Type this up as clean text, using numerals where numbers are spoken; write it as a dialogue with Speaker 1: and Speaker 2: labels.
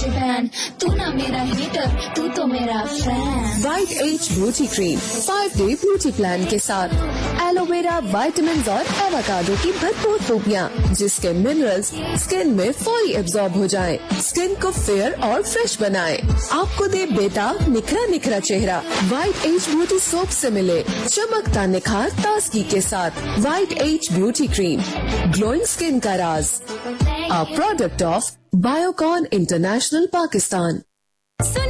Speaker 1: Fan, तू ना मेरा हीटर, तू तो मेरा fan.
Speaker 2: White as beauty cream 5-day beauty plan के साथ एलोवेरा, विटामिन और एवोकाडो की भरपूर खूबियाँ, जिसके मिनरल्स स्किन में फौरी एब्जॉर्ब हो जाएं, स्किन को फेयर और फ्रेश बनाएं, आपको दे बेटा निखरा निखरा चेहरा। वाइट एज ब्यूटी सोप से मिले चमकता निखार ताजगी के साथ। White as beauty cream, glowing skin का राज, a product of Biocon international Pakistan.